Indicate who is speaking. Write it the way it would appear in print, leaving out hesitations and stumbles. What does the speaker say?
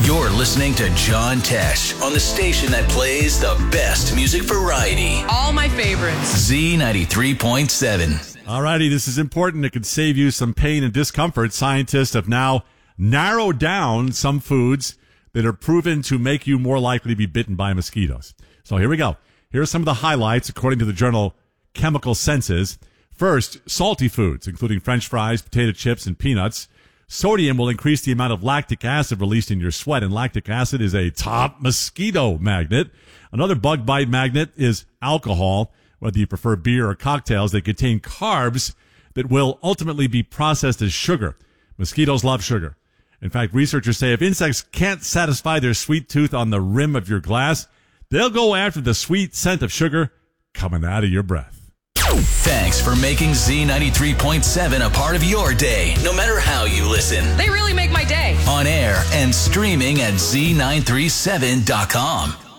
Speaker 1: You're listening to John Tesh on the station that plays the best music variety.
Speaker 2: All my favorites.
Speaker 1: Z93.7.
Speaker 3: All righty, this is important. It can save you some pain and discomfort. Scientists have now narrowed down some foods that are proven to make you more likely to be bitten by mosquitoes. So here we go. Here are some of the highlights according to the journal Chemical Senses. First, salty foods, including French fries, potato chips, and peanuts. Sodium will increase the amount of lactic acid released in your sweat, and lactic acid is a top mosquito magnet. Another bug bite magnet is alcohol. Whether you prefer beer or cocktails, they contain carbs that will ultimately be processed as sugar. Mosquitoes love sugar. In fact, researchers say if insects can't satisfy their sweet tooth on the rim of your glass, they'll go after the sweet scent of sugar coming out of your breath.
Speaker 1: Thanks for making Z93.7 a part of your day, no matter how you listen.
Speaker 2: They really make my day.
Speaker 1: On air and streaming at Z937.com.